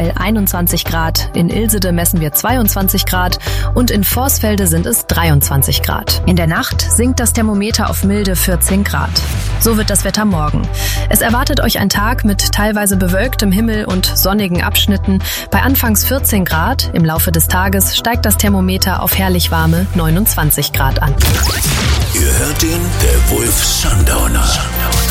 aktuell 21 Grad, in Ilsede messen wir 22 Grad und in Vorsfelde sind es 23 Grad. In der Nacht sinkt das Thermometer auf milde 14 Grad. So wird das Wetter morgen. Es erwartet euch ein Tag mit teilweise bewölktem Himmel und sonnigen Abschnitten. Bei anfangs 14 Grad, im Laufe des Tages steigt das Thermometer auf herrlich warme 29 Grad an. Ihr hört ihn, der Wolf Sundowner.